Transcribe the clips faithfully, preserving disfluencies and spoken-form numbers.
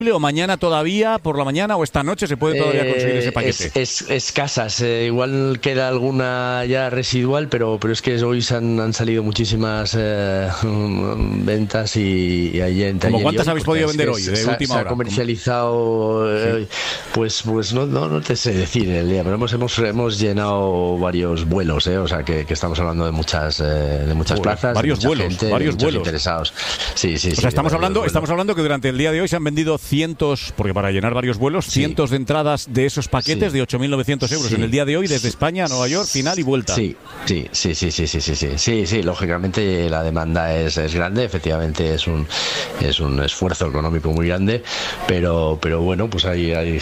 o mañana todavía, por la mañana o esta noche se puede todavía conseguir ese paquete? Es, es, escasas, eh, igual queda alguna ya residual, pero, pero es que hoy se han, han salido muchísimas eh, ventas y, y ayer... ¿Cómo cuántas habéis podido vender hoy, de se, última se hora? ha comercializado, eh, sí. pues pues no, no, no te sé decir el día, pero hemos, hemos, hemos llenado varios vuelos, eh, o sea que, que estamos hablando de muchas, eh, de muchas Uy, plazas, varios de mucha vuelos, gente, varios de vuelos. interesados. Sí, sí, o sí. sea, estamos hablando, estamos hablando que durante el día de hoy se han vendido cientos, porque para llenar varios vuelos, sí. cientos de entradas de esos paquetes sí. de ocho mil novecientos euros sí. en el día de hoy desde España a Nueva York, final y vuelta. Sí, sí, sí, sí, sí, sí, sí, sí, sí, sí. Lógicamente la demanda es, es grande, efectivamente es un es un esfuerzo económico muy grande, pero pero bueno, pues ahí, ahí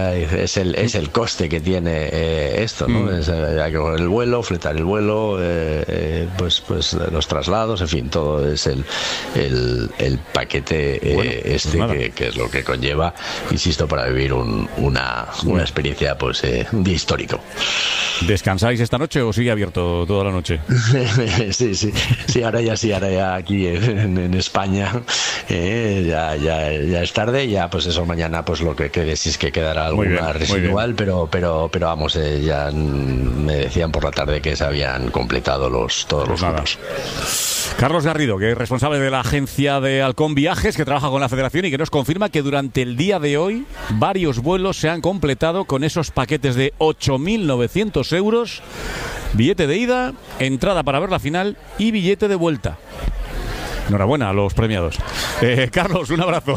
es el es el coste que tiene eh, esto, ¿no? Mm. Es, hay que coger el vuelo, fletar el vuelo, eh, eh, pues pues los traslados, en fin, todo es el el, el paquete eh, bueno, este pues que, que es lo que conlleva, insisto, para vivir un, una, una experiencia pues eh, un día histórico. ¿Descansáis esta noche o sigue abierto toda la noche? sí, sí, sí, ahora ya sí, ahora ya aquí en, en España eh, ya, ya, ya es tarde, ya pues eso, mañana pues lo que quede, si es que quedará alguna bien, residual, pero pero pero vamos, eh, ya me decían por la tarde que se habían completado los todos pues los grupos. Carlos Garrido, que es responsable de la agencia de Halcón Viajes, que trabaja con la Federación y que nos confirma que durante el día de hoy varios vuelos se han completado con esos paquetes de ocho mil novecientos euros, billete de ida, entrada para ver la final y billete de vuelta. Enhorabuena a los premiados. Eh, Carlos, un abrazo.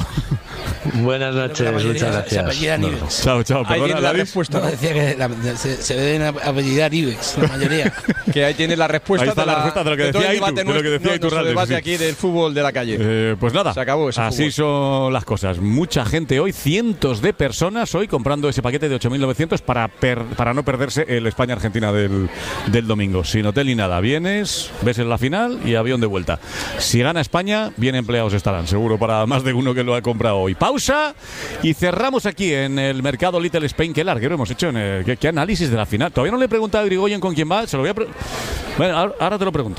Buenas noches, muchas gracias. No, no. Chao, chao. Ahí Perdona, tiene la respuesta. No, decía que la, se, se deben apellidar Ibex, la mayoría. Que ahí tiene la respuesta, ahí está de, la la, respuesta de lo que de decía el debate Itu, de lo que decía no, Iturralde, nuestro debate sí. aquí del fútbol de la calle. Eh, pues nada, se acabó ese así fútbol. son las cosas. Mucha gente hoy, cientos de personas hoy comprando ese paquete de ocho mil novecientos para, per, para no perderse el España-Argentina del, del domingo. Sin hotel ni nada. Vienes, ves en la final y avión de vuelta. Si gana España, bien empleados estarán, seguro, para más de uno que lo ha comprado hoy. Pausa y cerramos aquí en el mercado Little Spain. Qué larguero hemos hecho en el, ¿qué, qué análisis de la final. Todavía no le he preguntado a Grigoyen con quién va. Se lo voy a pre- bueno, ahora, ahora te lo pregunto.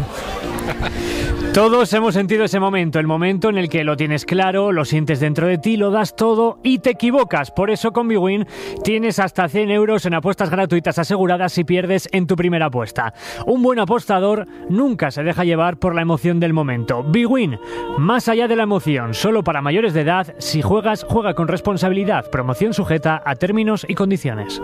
Todos hemos sentido ese momento, el momento en el que lo tienes claro, lo sientes dentro de ti, lo das todo y te equivocas. Por eso con Bwin tienes hasta cien euros en apuestas gratuitas aseguradas si pierdes en tu primera apuesta. Un buen apostador nunca se deja llevar por la emoción del momento. Bwin, más allá de la emoción, solo para mayores de edad. Si juegas, juega con responsabilidad. Promoción sujeta a términos y condiciones.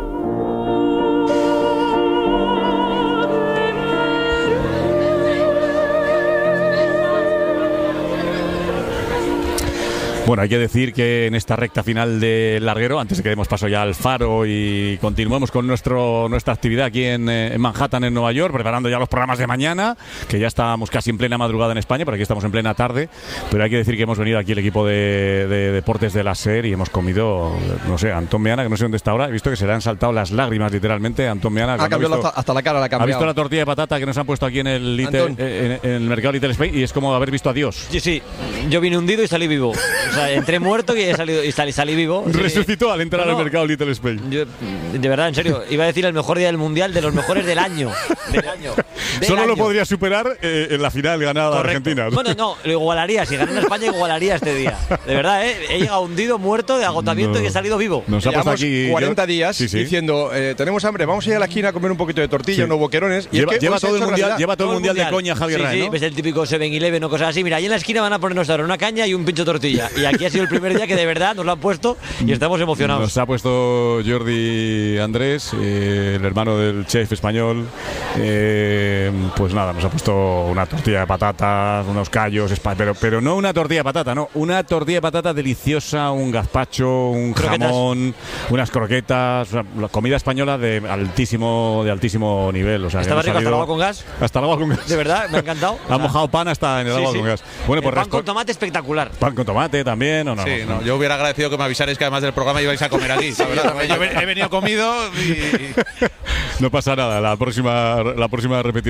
Bueno, hay que decir que en esta recta final del larguero, antes de que demos paso ya al Faro y continuemos con nuestro nuestra actividad aquí en, en Manhattan, en Nueva York, preparando ya los programas de mañana, que ya estábamos casi en plena madrugada en España, pero aquí estamos en plena tarde. Pero hay que decir que hemos venido aquí el equipo de, de deportes de la SER y hemos comido, no sé, Antón Meana, que no sé dónde está ahora, he visto que se le han saltado las lágrimas literalmente. Antón Meana, ha cambiado visto, hasta, hasta la cara, la ha cambiado. Ha visto la tortilla de patata que nos han puesto aquí en el, Little, en, en el mercado Little Spain y es como haber visto a Dios. Sí, sí, yo vine hundido y salí vivo. O sea, entré muerto y, he salido, y salí, salí vivo. Resucitó al entrar no, al mercado Little Spain. Yo, de verdad, en serio, iba a decir el mejor día del mundial, de los mejores del año. Del año del Solo año. Lo podría superar eh, en la final ganada de Argentina, ¿no? Bueno, no, lo igualaría. Si ganara España, igualaría este día. De verdad, ¿eh? He llegado hundido, muerto, de agotamiento no. y he salido vivo. Nos ha pasado aquí cuarenta días sí, sí. diciendo, eh, tenemos hambre, vamos a ir a la esquina a comer un poquito de tortilla, sí. unos boquerones. Y lleva, es que lleva, todo el mundial, lleva todo el mundial de coña, Javier sí, Rae, sí, ¿no? ves el típico seven eleven o cosas así. Mira, ahí en la esquina van a ponernos ahora una caña y un pincho tortilla. Y aquí ha sido el primer día que de verdad nos lo han puesto y estamos emocionados. Nos ha puesto Jordi Andrés, eh, el hermano del chef español. Eh, pues nada, nos ha puesto una tortilla de patatas, unos callos, pero, pero no una tortilla de patata, no, una tortilla de patata deliciosa, un gazpacho, un croquetas. jamón, unas croquetas, una, la comida española de altísimo, de altísimo nivel. O sea, ¿estaba rico hasta el agua con gas? Hasta el agua con gas. De verdad, me ha encantado. Ha mojado pan hasta en el sí, agua sí. con gas. Bueno, el pues pan con tomate espectacular. Pan con tomate también, ¿o no? Sí, no, yo hubiera agradecido que me avisarais que además del programa ibais a comer aquí. Yo he venido comido y... No pasa nada, la próxima, la próxima repetiré.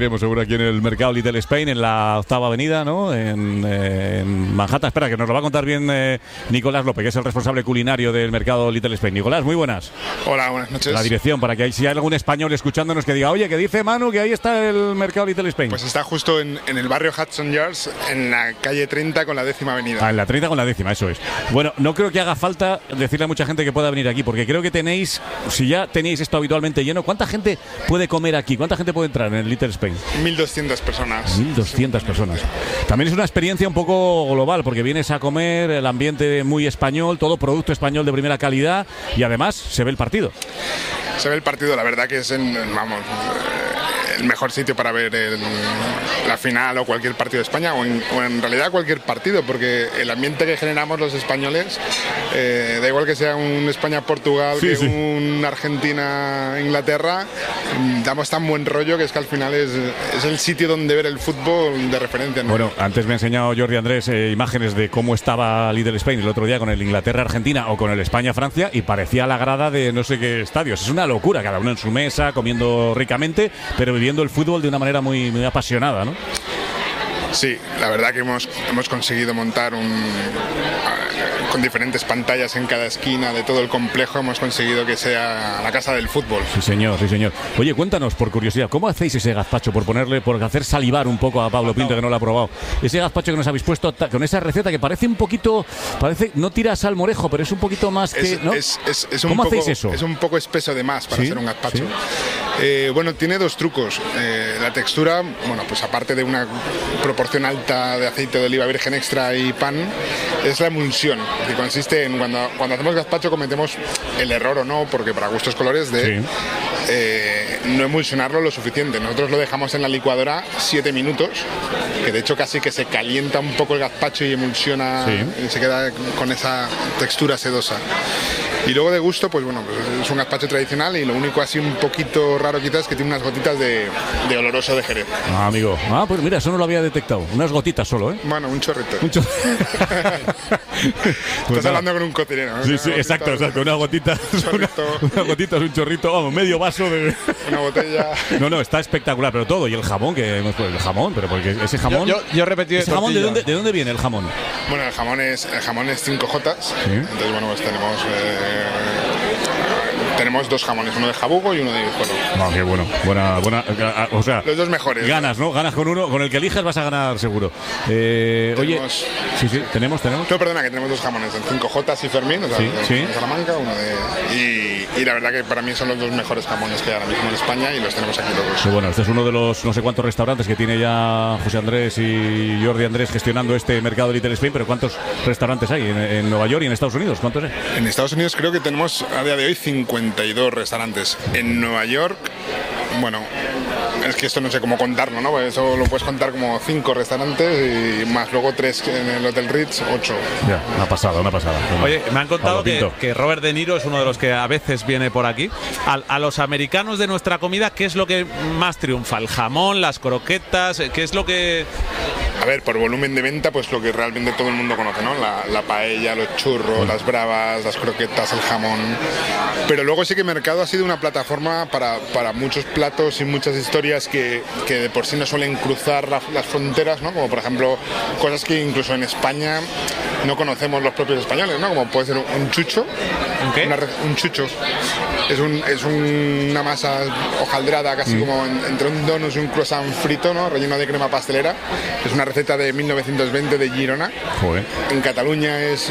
seguiremos seguro aquí en el mercado Little Spain, en la octava avenida, ¿no? En, eh, en Manhattan. Espera, que nos lo va a contar bien eh, Nicolás López, que es el responsable culinario del mercado Little Spain. Nicolás, muy buenas. Hola, buenas noches. La dirección, para que si hay algún español escuchándonos que diga, oye, que dice Manu que ahí está el mercado Little Spain. Pues está justo en, en el barrio Hudson Yards, en la calle treinta con la décima avenida. Ah, en la treinta con la décima, eso es. Bueno, no creo que haga falta decirle a mucha gente que pueda venir aquí, porque creo que tenéis, si ya tenéis esto habitualmente lleno, ¿cuánta gente puede comer aquí? ¿Cuánta gente puede entrar en el Little Spain? mil doscientas personas. mil doscientas personas. También es una experiencia un poco global, porque vienes a comer, el ambiente muy español, todo producto español de primera calidad y además se ve el partido. Se ve el partido, la verdad que es en, vamos, el mejor sitio para ver el, la final o cualquier partido de España, o en, o en realidad cualquier partido, porque el ambiente que generamos los españoles, eh, da igual que sea un España-Portugal, sí, que sí. un Argentina-Inglaterra, damos tan buen rollo que es que al final es, es el sitio donde ver el fútbol de referencia, ¿no? Bueno, antes me ha enseñado Jordi Andrés eh, imágenes de cómo estaba Little Spain el otro día con el Inglaterra-Argentina o con el España-Francia y parecía la grada de no sé qué estadios. Es una locura, cada uno en su mesa, comiendo ricamente, pero viviendo el fútbol de una manera muy, muy apasionada, ¿no? Sí, la verdad que hemos, hemos conseguido montar un... con diferentes pantallas en cada esquina de todo el complejo, hemos conseguido que sea la casa del fútbol. Sí, señor, sí, señor. Oye, cuéntanos, por curiosidad, ¿cómo hacéis ese gazpacho? Por ponerle, por hacer salivar un poco a Pablo Pinto, que no lo ha probado. Ese gazpacho que nos habéis puesto con esa receta que parece un poquito, parece, no tira salmorejo, pero es un poquito más que, es, ¿no? es, es, es un ¿Cómo poco, hacéis eso? Es un poco espeso de más para ¿Sí? hacer un gazpacho. ¿Sí? Eh, bueno, tiene dos trucos. Eh, la textura, bueno, pues aparte de una proporción alta de aceite de oliva virgen extra y pan, es la emulsión, que consiste en cuando, cuando hacemos gazpacho cometemos el error o no, porque para gustos colores, de sí. eh, no emulsionarlo lo suficiente. Nosotros lo dejamos en la licuadora siete minutos, que de hecho casi que se calienta un poco el gazpacho y emulsiona, sí. y se queda con esa textura sedosa. Y luego de gusto, pues bueno, pues es un gazpacho tradicional y lo único así un poquito raro quizás es que tiene unas gotitas de, de oloroso de Jerez. Ah, amigo. Ah, pues mira, eso no lo había detectado. Unas gotitas solo, ¿eh? Bueno, un chorrito. Un chorrito. Estás pues hablando con un cocinero, ¿eh? Sí, sí, exacto, de, exacto. Una gotita. Una, una gotita es un chorrito, vamos, medio vaso de... Una botella. No, no, está espectacular, pero todo. Y el jamón, que hemos el jamón, pero porque ese jamón... Yo, yo, yo he repetido ¿Ese jamón de dónde, de dónde viene el jamón? Bueno, el jamón es el jamón es cinco jotas. ¿Sí? Entonces, bueno, pues tenemos... Eh, Tenemos dos jamones, uno de jabugo y uno de guijuelo. Ah, qué bueno. Buena, buena, o sea, los dos mejores. Ganas, ¿no? Ganas con uno, con el que elijas vas a ganar seguro. Eh, oye, sí, sí, tenemos, tenemos. No, perdona, que tenemos dos jamones, el cinco jotas y Fermín, o sea, sí, de, sí. de Salamanca, uno de... Y, y la verdad que para mí son los dos mejores jamones que hay ahora mismo en España y los tenemos aquí los dos. Sí, bueno, este es uno de los no sé cuántos restaurantes que tiene ya José Andrés y Jordi Andrés gestionando este mercado de Little Spain, pero ¿cuántos restaurantes hay en, en Nueva York y en Estados Unidos? ¿Cuántos hay? En Estados Unidos creo que tenemos a día de hoy cincuenta y dos restaurantes. En Nueva York, bueno, es que esto no sé cómo contarlo, ¿no? Pues eso lo puedes contar como cinco restaurantes y más luego tres en el Hotel Ritz, ocho. Ya, una pasada, una pasada. Oye, me han contado que, que Robert De Niro es uno de los que a veces viene por aquí. A, a los americanos de nuestra comida, ¿qué es lo que más triunfa? ¿El jamón, las croquetas? ¿Qué es lo que...? A ver, por volumen de venta, pues lo que realmente todo el mundo conoce, ¿no? La, la paella, los churros, mm. las bravas, las croquetas, el jamón. Pero luego sí que Mercado ha sido una plataforma para, para muchos platos y muchas historias que, que de por sí no suelen cruzar la, las fronteras, ¿no? Como por ejemplo, cosas que incluso en España no conocemos los propios españoles, ¿no? Como puede ser un, un chucho. ¿Okay? Una, un chucho. Es, un, es un, una masa hojaldrada, casi mm. como en, entre un donut y un croissant frito, ¿no? Relleno de crema pastelera. Es una receta de mil novecientos veinte de Girona. Joder. En Cataluña es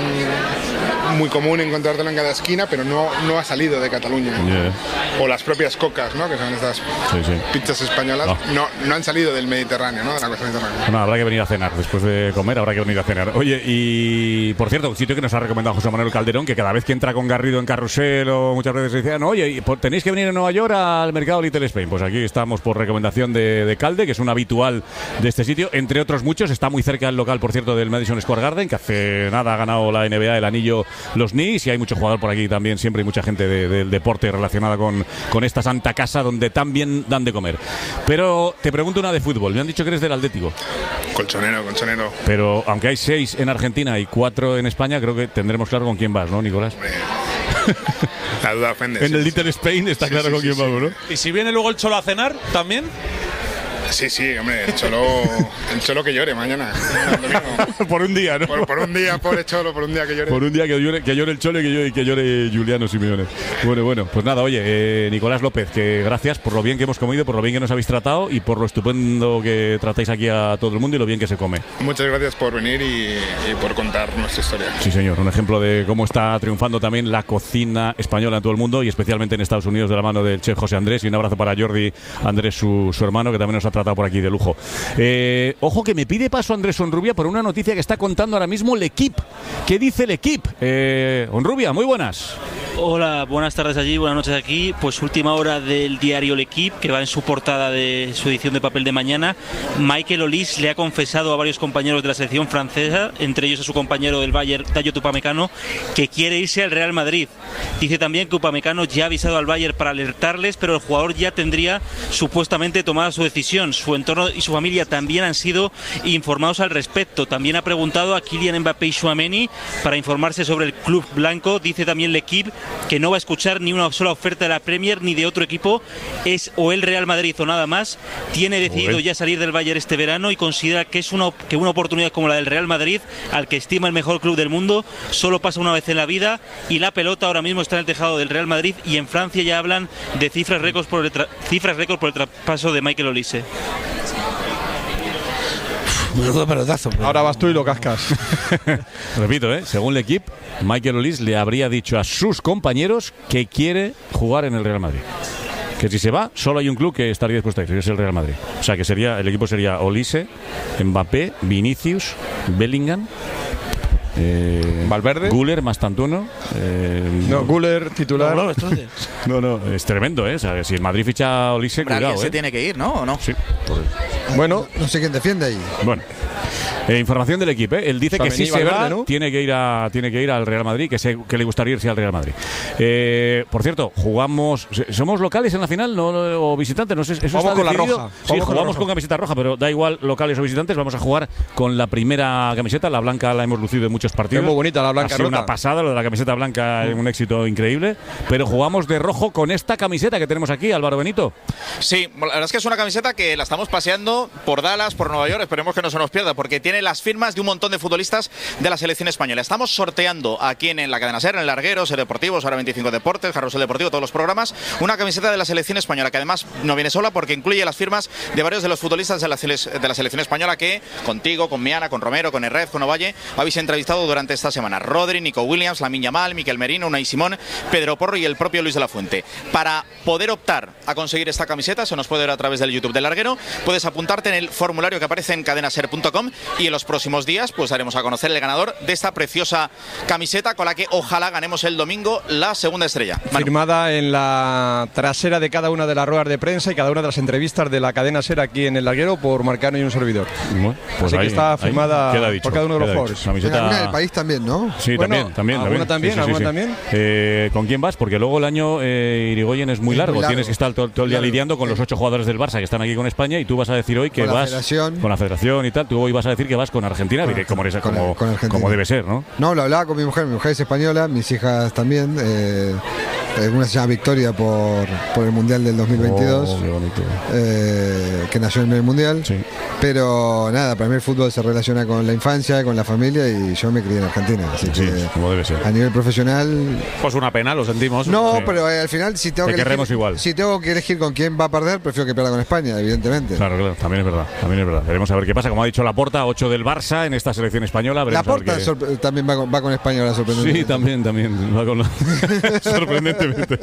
mm, muy común encontrártelo en cada esquina, pero no, no ha salido de Cataluña. Yeah. O las propias cocas, ¿no? Que son estas sí, sí. pizzas españolas, no. No, no han salido del Mediterráneo, ¿no? De la costa mediterránea. No, habrá que venir a cenar. Después de comer habrá que venir a cenar. Oye, y por cierto, un sitio que nos ha recomendado José Manuel Calderón, que cada vez que entra con Garrido en Carrusel o muchas veces dice, no, oye, tenéis que venir a Nueva York al mercado Little Spain. Pues aquí estamos por recomendación de, de Calde, que es un habitual de este sitio, entre otros muchos. Está muy cerca del local, por cierto, del Madison Square Garden, que hace nada ha ganado la N B A el anillo los Knicks, y hay mucho jugador por aquí también, siempre hay mucha gente de, del deporte relacionada con, con esta santa casa donde tan bien dan de comer. Pero te pregunto una de fútbol. Me han dicho que eres del Atlético. Colchonero, colchonero. Pero aunque hay seis en Argentina y cuatro en España, creo que tendremos claro con quién vas, ¿no, Nicolás? La duda ofende. En el Little Spain está sí, claro sí, con sí, quién sí. vamos, ¿no? ¿Y si viene luego el Cholo a cenar también? Sí, sí, hombre, el Cholo, el Cholo que llore mañana. Por un día, ¿no? Por, por un día, pobre Cholo, por un día que llore. Por un día que llore, que llore el Cholo y que llore, que llore Juliano Simeone. Bueno, bueno, pues nada, oye, eh, Nicolás López, que gracias por lo bien que hemos comido, por lo bien que nos habéis tratado y por lo estupendo que tratáis aquí a todo el mundo y lo bien que se come. Muchas gracias por venir y, y por contar nuestra historia. Sí, señor, un ejemplo de cómo está triunfando también la cocina española en todo el mundo y especialmente en Estados Unidos de la mano del chef José Andrés. Y un abrazo para Jordi Andrés, su, su hermano, que también nos ha tratado por aquí de lujo. Eh, ojo que me pide paso Andrés Onrubia por una noticia que está contando ahora mismo el equipo. ¿Qué dice el equipo? Eh, Onrubia, muy buenas. Hola, buenas tardes allí, buenas noches aquí. Pues última hora del diario L'Equipe, que va en su portada de su edición de papel de mañana. Michael Olise le ha confesado a varios compañeros de la selección francesa, entre ellos a su compañero del Bayern, Dayot Upamecano, que quiere irse al Real Madrid. Dice también que Upamecano ya ha avisado al Bayern para alertarles, pero el jugador ya tendría supuestamente tomada su decisión. Su entorno y su familia también han sido informados al respecto. También ha preguntado a Kylian Mbappé y Tchouaméni para informarse sobre el club blanco. Dice también L'Equipe que no va a escuchar ni una sola oferta de la Premier ni de otro equipo, es o el Real Madrid o nada más. Tiene decidido ya salir del Bayern este verano y considera que es una, que una oportunidad como la del Real Madrid, al que estima el mejor club del mundo, solo pasa una vez en la vida, y la pelota ahora mismo está en el tejado del Real Madrid, y en Francia ya hablan de cifras récords por el, tra- cifras récord por el traspaso de Michael Olise. Menudo pelotazo. Pero... Ahora vas tú y lo cascas. Repito, ¿eh? Según el equipo, Michael Olise le habría dicho a sus compañeros que quiere jugar en el Real Madrid. Que si se va, solo hay un club que estaría dispuesto a ir, que es el Real Madrid. O sea, que sería el equipo sería Olise, Mbappé, Vinicius, Bellingham, eh, Valverde, Güler, Mastantuono. Eh, no, Güler titular. No, no, no, es tremendo, ¿eh? O sea, si el Madrid ficha a Olise, Hombre, cuidado, ¿alguien ¿eh? se tiene que ir, no? ¿O no? Sí. Bueno, no sé quién defiende ahí. Bueno. Eh, información del equipo, ¿eh? Él dice que si se va, ¿no? tiene que ir a tiene que ir al Real Madrid, que, se, que le gustaría irse al Real Madrid. Eh, por cierto, jugamos, somos locales en la final, no o visitantes, no sé, eso vamos está con decidido. la roja. Sí, vamos jugamos con, con camiseta roja, pero da igual locales o visitantes, vamos a jugar con la primera camiseta, la blanca la hemos lucido en muchos partidos. Es muy bonita la blanca ha sido rota. Una pasada, lo de la camiseta blanca es un éxito increíble, pero jugamos de rojo con esta camiseta que tenemos aquí, Álvaro Benito. Sí, la verdad es que es una camiseta que la estamos paseando por Dallas, por Nueva York, esperemos que no se nos pierda, porque tiene las firmas de un montón de futbolistas de la selección española. Estamos sorteando aquí en la cadena SER, en el Larguero, SER Deportivos, ahora veinticinco Deportes, Carrusel Deportivo, todos los programas, una camiseta de la selección española, que además no viene sola porque incluye las firmas de varios de los futbolistas de la, de la selección española que contigo, con Miana, con Romero, con Herrez, con Ovalle, habéis entrevistado durante esta semana. Rodri, Nico Williams, Lamine Yamal, Miquel Merino, Unai Simón, Pedro Porro y el propio Luis de la Fuente. Para poder optar a conseguir esta camiseta, se nos puede ver a través del YouTube del Larguero, puedes apuntarte en el formulario que aparece en cadena ser punto com y en los próximos días pues daremos a conocer el ganador de esta preciosa camiseta con la que ojalá ganemos el domingo la segunda estrella. Manu. Firmada en la trasera de cada una de las ruedas de prensa y cada una de las entrevistas de la cadena SER aquí en el Larguero por Marcano y un servidor. Bueno, pues así ahí, que está firmada dicho, por cada uno de los jugadores. Camiseta... En alguna del país también, ¿no? Sí, bueno, también, también. ¿Alguna también? Sí, sí, ¿Alguna sí, sí. también? Eh, ¿Con quién vas? Porque luego el año eh, Irigoyen es muy, es largo. muy largo. Tienes que estar todo, todo el día Claro. lidiando con los ocho jugadores del Barça que están aquí con España y tú vas a decir hoy que Con la vas federación. con la federación y tal. Tú hoy vas a decir que vas con Argentina, Con diré, como, eres- con- como, con Argentina. como debe ser, ¿no? No, lo hablaba con mi mujer. Mi mujer es española, mis hijas también. Eh, una se llama Victoria por, por el Mundial del dos mil veintidós. Oh, qué bonito. eh, que nació en el Mundial. Sí. Pero nada, para mí el fútbol se relaciona con la infancia, con la familia, y yo me crié en Argentina. Así Sí, que como debe ser. a nivel profesional. Pues una pena, lo sentimos. No, Sí. pero eh, al final, si tengo Te que querremos elegir, igual. si tengo que elegir con quién va a perder, prefiero que pierda con España, evidentemente. Claro, claro, también es verdad, también es verdad. Veremos a ver qué pasa. Como ha dicho Laporta, ocho del Barça en esta selección española. La Veremos a ver Porta qué- sorpre- también va con, va con España ahora, sorprendentemente. Sí, también, también. Va con lo- Sorprendentemente.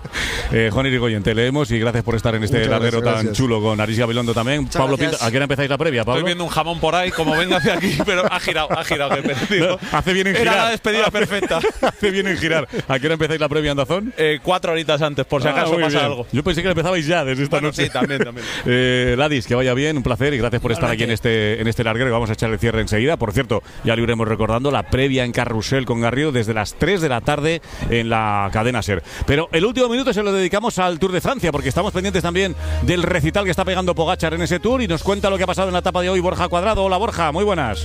eh, Juan Irigoyen, te leemos y gracias por estar en este Muchas larguero gracias, tan gracias. chulo con Aris Gabilondo también. Muchas Pablo gracias. Pinto, ¿a qué hora empezáis la previa, Pablo? Estoy viendo un jamón por ahí, como venga hacia aquí, pero ha girado, ha girado. Que digo, Hace bien en girar. era la despedida perfecta. Hace bien en girar. ¿A qué hora empezáis la previa en Dazón? Eh, cuatro horitas antes, por si Ah, acaso muy pasa bien. algo. Yo pensé que empezabais ya desde esta Bueno, noche. sí, también, también. eh, Ladis, que vaya bien, un placer y gracias por estar aquí en este, en este larguero. Vamos a echar el cierre enseguida. Por cierto, ya lo iremos recordando, la previa en Carrusel con Garrido desde las tres de la tarde en la cadena SER. Pero el último minuto se lo dedicamos al Tour de Francia, porque estamos pendientes también del recital que está pegando Pogačar en ese Tour y nos cuenta lo que ha pasado en la etapa de hoy Borja Cuadrado. Hola Borja, muy buenas.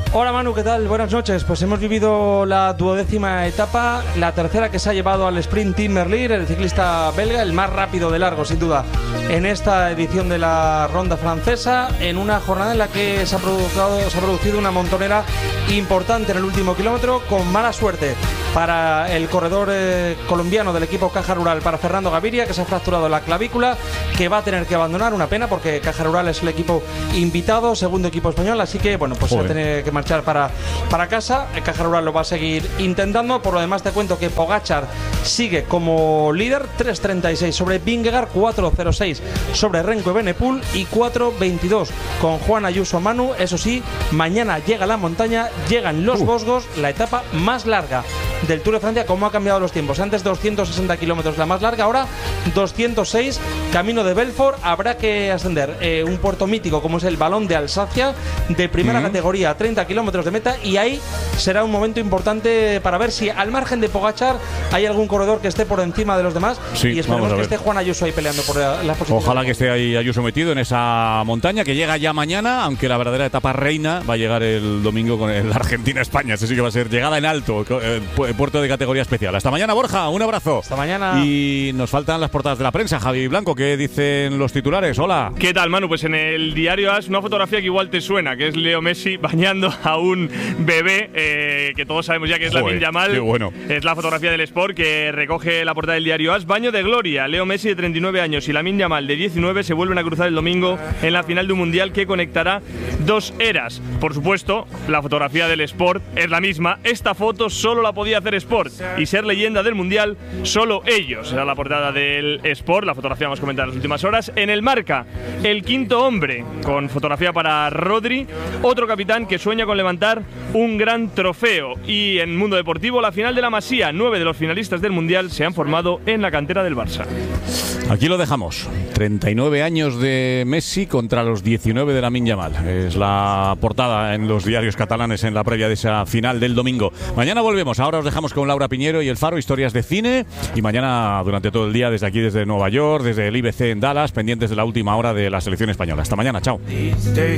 Hola Manu, ¿qué tal? Buenas noches. Pues hemos vivido la duodécima etapa, la tercera que se ha llevado al sprint Tim Merlier, el ciclista belga, el más rápido de largo sin duda en esta edición de la ronda francesa, en una jornada en la que se ha producido, se ha producido una montonera importante en el último kilómetro, con mala suerte para el corredor eh, colombiano del equipo Caja Rural, para Fernando Gaviria, que se ha fracturado la clavícula, que va a tener que abandonar, una pena porque Caja Rural es el equipo invitado, segundo equipo español, así que bueno, pues Joder. va a tener que marchar para, para casa. El Caja Rural lo va a seguir intentando. Por lo demás te cuento que Pogačar sigue como líder, tres treinta y seis sobre Vingegaard, cuatro cero seis sobre Renko Evenepoel y cuatro veintidós con Juan Ayuso Manu. Eso sí, mañana llega la montaña, llegan los uh. Vosgos, la etapa más larga del Tour de Francia. Cómo ha cambiado los tiempos, antes doscientos sesenta kilómetros la más larga, ahora doscientos seis, camino de Belfort. Habrá que ascender eh, un puerto mítico como es el Balón de Alsacia, de primera mm. categoría, a treinta kilómetros de meta, y ahí será un momento importante para ver si al margen de Pogačar hay algún corredor que esté por encima de los demás, sí, y esperemos que esté Juan Ayuso ahí peleando por las posiciones. Ojalá que esté ahí Ayuso metido en esa montaña que llega ya mañana, aunque la verdadera etapa reina va a llegar el domingo con el Argentina-España. Ese sí que va a ser llegada en alto, eh, puerto de categoría especial. Hasta mañana, Borja, un abrazo. Hasta mañana. Y nos faltan las portadas de la prensa. Javi Blanco, ¿qué dicen los titulares? Hola. ¿Qué tal, Manu? Pues en el diario AS una fotografía que igual te suena, que es Leo Messi bañando a un bebé, eh, que todos sabemos ya que es Joder, Lamine Yamal. Qué bueno. Es la fotografía del Sport que recoge la portada del diario AS. Baño de gloria. Leo Messi, de treinta y nueve años, y Lamine Yamal, de diecinueve, se vuelven a cruzar el domingo en la final de un mundial que conectará dos eras. Por supuesto, la fotografía del Sport es la misma. Esta foto solo la podía hacer Sport, y ser leyenda del mundial solo ellos. Era la portada del Sport, la fotografía hemos comentado en las últimas horas. En el Marca, el quinto hombre, con fotografía para Rodri, otro capitán que sueña con levantar un gran trofeo. Y en Mundo Deportivo, la final de la Masía. Nueve de los finalistas del mundial se han formado en la cantera del Barça. Aquí lo dejamos. treinta y nueve años de Messi contra los diecinueve de Lamine Yamal. Es la portada en los diarios catalanes en la previa de esa final del domingo. Mañana volvemos. Ahora os dejamos con Laura Piñero y El Faro, historias de cine. Y mañana durante todo el día desde aquí, desde Nueva York, desde el I B C en Dallas, pendientes de la última hora de la selección española. Hasta mañana. Chao.